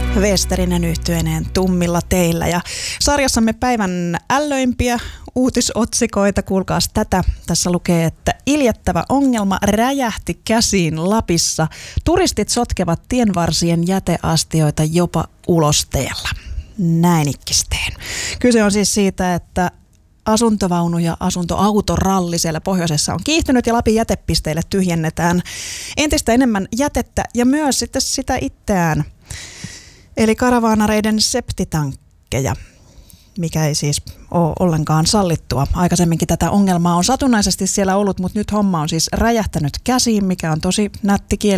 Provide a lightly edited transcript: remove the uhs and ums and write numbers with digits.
Westerinen yhtyeineen Tummilla teillä ja sarjassamme päivän ällöimpiä uutisotsikoita. Kuulkaas tätä. Tässä lukee, että iljettävä ongelma räjähti käsiin Lapissa. Turistit sotkevat tienvarsien jäteastioita jopa ulosteella. Näin ikkisteen. Kyse on siis siitä, että asuntovaunu- ja asuntoautoralli siellä pohjoisessa on kiihtynyt ja Lapin jätepisteille tyhjennetään entistä enemmän jätettä ja myös sitten sitä itseään. Eli karavaanareiden septitankkeja, mikä ei siis ole ollenkaan sallittua. Aikaisemminkin tätä ongelmaa on satunnaisesti siellä ollut, mutta nyt homma on siis räjähtänyt käsiin, mikä on tosi nätti kieli.